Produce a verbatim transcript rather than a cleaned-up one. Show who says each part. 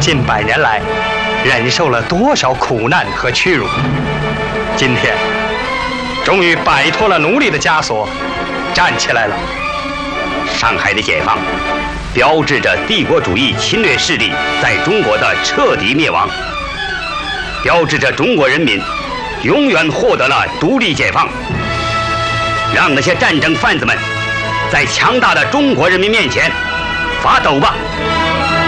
Speaker 1: 近百年来，忍受了多少苦难和屈辱，今天终于摆脱了奴隶的枷锁，站起来了。
Speaker 2: 上海的解放，标志着帝国主义侵略势力在中国的彻底灭亡，标志着中国人民永远获得了独立解放。让那些战争贩子们在强大的中国人民面前发抖吧！